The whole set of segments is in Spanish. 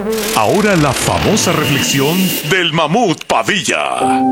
Ahora la famosa reflexión del Mamut Padilla.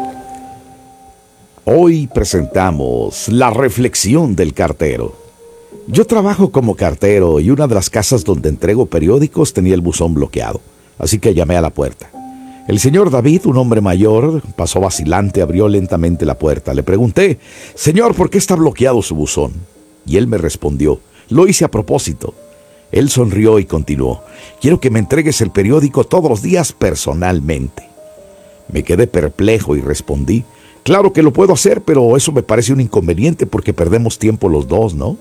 Hoy presentamos la reflexión del cartero. Yo trabajo como cartero y una de las casas donde entrego periódicos tenía el buzón bloqueado, así que llamé a la puerta. El señor David, un hombre mayor, pasó vacilante, abrió lentamente la puerta. Le pregunté: «Señor, ¿por qué está bloqueado su buzón?». Y él me respondió: «Lo hice a propósito». Él sonrió y continuó: «Quiero que me entregues el periódico todos los días personalmente». Me quedé perplejo y respondí: «Claro que lo puedo hacer, pero eso me parece un inconveniente porque perdemos tiempo los dos, ¿no?».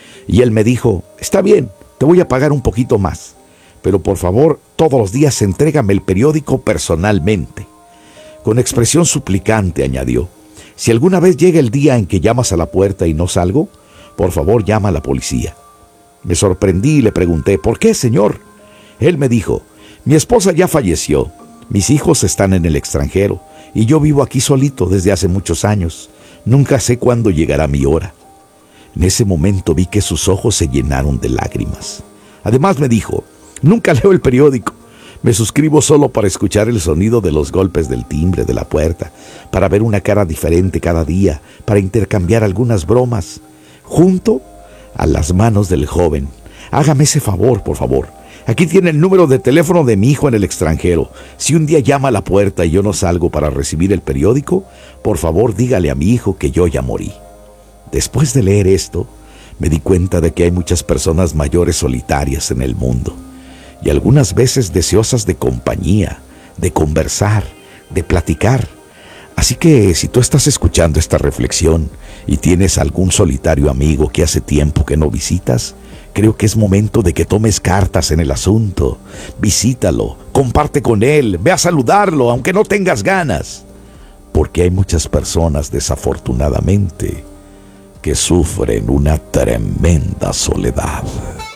Y él me dijo: «Está bien, te voy a pagar un poquito más, pero por favor, todos los días entrégame el periódico personalmente». Con expresión suplicante añadió: «Si alguna vez llega el día en que llamas a la puerta y no salgo, por favor llama a la policía». Me sorprendí y le pregunté: «¿Por qué, señor?». Él me dijo: «Mi esposa ya falleció, mis hijos están en el extranjero y yo vivo aquí solito desde hace muchos años. Nunca sé cuándo llegará mi hora». En ese momento vi que sus ojos se llenaron de lágrimas. Además me dijo: «Nunca leo el periódico. Me suscribo solo para escuchar el sonido de los golpes del timbre de la puerta, para ver una cara diferente cada día, para intercambiar algunas bromas, junto a las manos del joven. Hágame ese favor, por favor. Aquí tiene el número de teléfono de mi hijo en el extranjero. Si un día llama a la puerta y yo no salgo para recibir el periódico, por favor dígale a mi hijo que yo ya morí». Después de leer esto, me di cuenta de que hay muchas personas mayores solitarias en el mundo, y algunas veces deseosas de compañía, de conversar, de platicar. Así que si tú estás escuchando esta reflexión y tienes algún solitario amigo que hace tiempo que no visitas, creo que es momento de que tomes cartas en el asunto. Visítalo, comparte con él, ve a saludarlo aunque no tengas ganas, porque hay muchas personas, desafortunadamente, que sufren una tremenda soledad.